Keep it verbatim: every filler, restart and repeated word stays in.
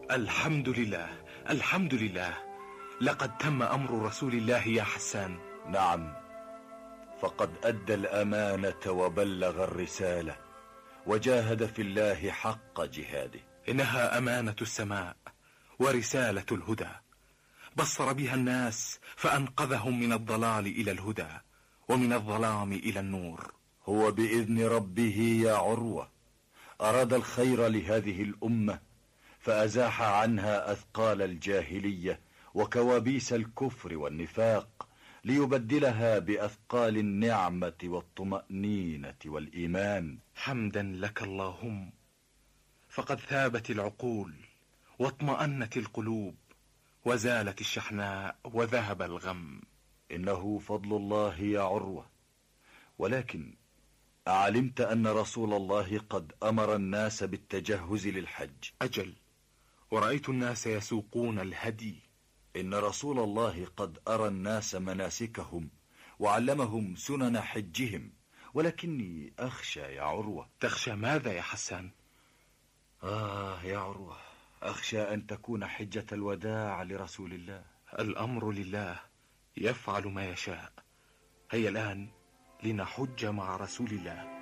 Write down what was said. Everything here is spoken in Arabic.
الحمد لله الحمد لله، لقد تم أمر رسول الله يا حسان. نعم، فقد أدى الأمانة وبلغ الرسالة وجاهد في الله حق جهاده. إنها أمانة السماء ورسالة الهدى، بصر بها الناس فأنقذهم من الضلال إلى الهدى ومن الظلام إلى النور. هو بإذن ربه يا عروة أراد الخير لهذه الأمة، فأزاح عنها أثقال الجاهلية وكوابيس الكفر والنفاق، ليبدلها بأثقال النعمة والطمأنينة والإيمان. حمدا لك اللهم، فقد ثابت العقول واطمأنت القلوب وزالت الشحناء وذهب الغم. إنه فضل الله يا عروة، ولكن أعلمت أن رسول الله قد أمر الناس بالتجهز للحج؟ أجل، ورأيت الناس يسوقون الهدي. إن رسول الله قد أرى الناس مناسكهم وعلمهم سنن حجهم، ولكني أخشى يا عروة. تخشى ماذا يا حسان؟ آه يا عروة، أخشى أن تكون حجة الوداع لرسول الله. الأمر لله يفعل ما يشاء. هيا الآن لنحج مع رسول الله.